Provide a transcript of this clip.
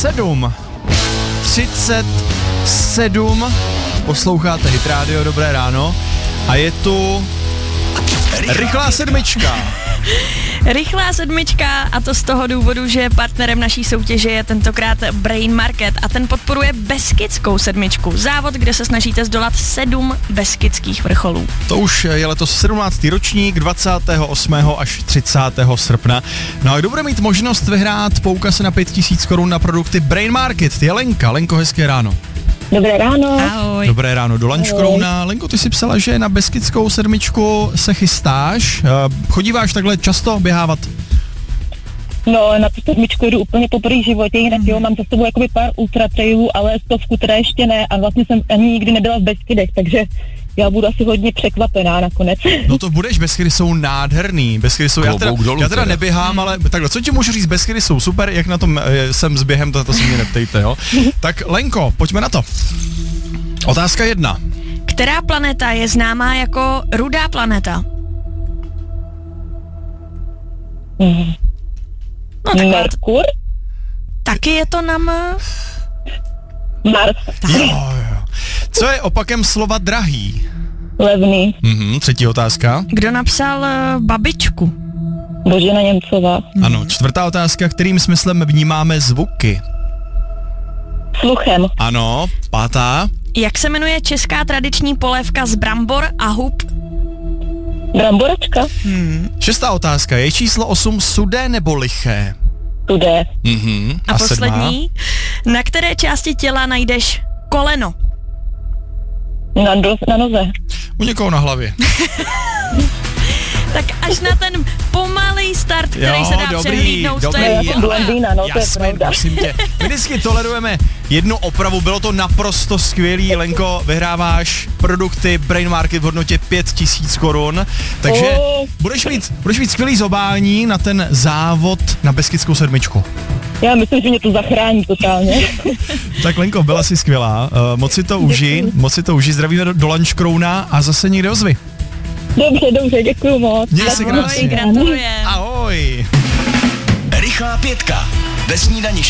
7:37. Posloucháte Hit Radio, dobré ráno. A je tu rychlá sedmička. Rychlá sedmička, a to z toho důvodu, že partnerem naší soutěže je tentokrát Brain Market a ten podporuje Beskidskou sedmičku. Závod, kde se snažíte zdolat 7 beskydských vrcholů. To už je letos 17. ročník, 28. až 30. srpna. No a kdo bude mít možnost vyhrát poukaz na 5000 korun na produkty Brain Market? Je Lenka. Lenko, hezké ráno. Dobré ráno. Ahoj. Dobré ráno, do Lunchcrowna. Lenko, ty si psala, že na Beskidskou sedmičku se chystáš. Chodíváš takhle často běhávat? No, na tu sedmičku jdu úplně poprvé v životě, jinak jo, mám za sebou jakoby pár ultra trailů, ale 100 teda ještě ne a vlastně jsem ani nikdy nebyla v Beskydech, takže já budu asi hodně překvapená nakonec. No to budeš, Beskydy jsou nádherný. Beskydy jsou, já teda neběhám, ale takhle, co ti můžu říct, Beskydy jsou super, jak na tom jsem s během, to se mě neptejte, jo. Tak Lenko, pojďme na to. Otázka 1. Která planeta je známá jako rudá planeta? No takhle. Merkur? Taky je to na Mars. Jo. Co je opakem slova drahý? Levný. Třetí otázka. Kdo napsal Babičku? Božena Němcová. Ano, čtvrtá otázka, kterým smyslem vnímáme zvuky? Sluchem. Ano, pátá. Jak se jmenuje česká tradiční polévka z brambor a hub? Bramboračka. Šestá otázka, je číslo 8 sudé nebo liché? Tudé. A poslední, na které části těla najdeš koleno? Na noze. U někoho na hlavě. Tak až na ten pomalý start, který se dá přehlídnout, to je blondýna, no to je Jasně, pravda. prosím tě. My vždycky tolerujeme jednu opravu, bylo to naprosto skvělý. Lenko, vyhráváš produkty Brain Market v hodnotě 5000 korun, takže budeš mít skvělý zobání na ten závod na Beskidskou sedmičku. Já myslím, že mě to zachrání totálně. Tak Lenko, byla jsi skvělá, moc si to užij, zdravíme do Lunchcrowna a zase někde ozvi. Dobře, děkuju moc. Měj se krásně. Gratulujem. Ahoj. Rychlá pětka. Ve snídani